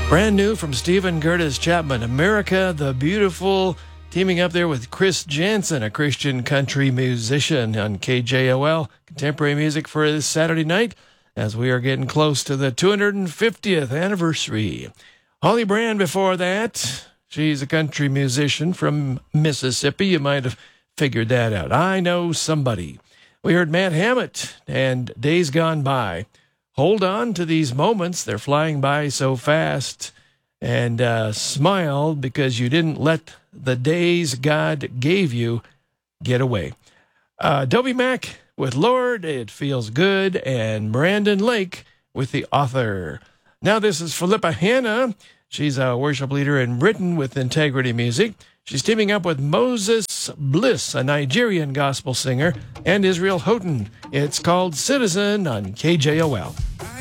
Brand new from Stephen Curtis Chapman, America the Beautiful, teaming up there with Chris Jansen, a Christian country musician on KJOL. Contemporary music for this Saturday night as we are getting close to the 250th anniversary. Holly Brand before that. She's a country musician from Mississippi. You might have figured that out. I Know Somebody. We heard Matt Hammett and Days Gone By. Hold on to these moments. They're flying by so fast. And smile because you didn't let the days God gave you get away. Dobie Mack with Lord, It Feels Good, and Brandon Lake with The Author. Now this is Philippa Hanna. She's a worship leader in Britain with Integrity Music. She's teaming up with Moses Bliss, a Nigerian gospel singer, and Israel Houghton. It's called Citizen on KJOL.